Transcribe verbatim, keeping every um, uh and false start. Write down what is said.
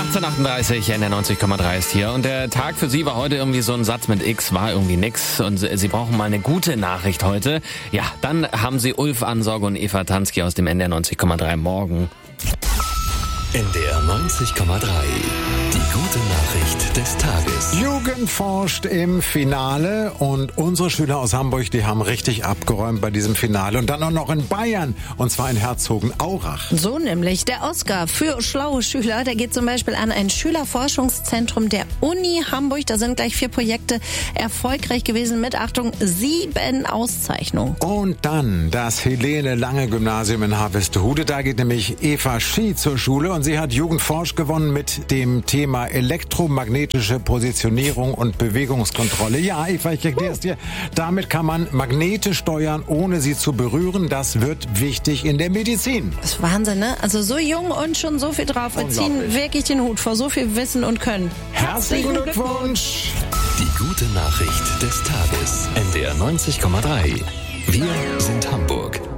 achtzehn Uhr achtunddreißig, N R neunzig Komma drei ist hier. Und der Tag für Sie war heute irgendwie so ein Satz mit X, war irgendwie nix. Und Sie brauchen mal eine gute Nachricht heute. Ja, dann haben Sie Ulf Ansorge und Eva Tansky aus dem N R neunzig Komma drei morgen. N D R neunzig Komma drei. Die gute Nachricht des Tages. Jugend forscht im Finale und unsere Schüler aus Hamburg, die haben richtig abgeräumt bei diesem Finale. Und dann auch noch in Bayern, und zwar in Herzogenaurach. So nämlich. Der Oscar für schlaue Schüler, der geht zum Beispiel an ein Schülerforschungszentrum der Uni Hamburg. Da sind gleich vier Projekte erfolgreich gewesen mit, Achtung, sieben Auszeichnungen. Und dann das Helene-Lange-Gymnasium in Harvestehude. Da geht nämlich Eva Schie zur Schule und sie hat Jugendforsch gewonnen mit dem Thema elektromagnetische Positionierung und Bewegungskontrolle. Ja, Eva, ich erkläre es dir. Damit kann man Magnete steuern, ohne sie zu berühren. Das wird wichtig in der Medizin. Das ist Wahnsinn, ne? Also so jung und schon so viel drauf. Wir ziehen wirklich den Hut vor so viel Wissen und Können. Herzlichen Glückwunsch! Die gute Nachricht des Tages. N D R neunzig Komma drei. Wir sind Hamburg.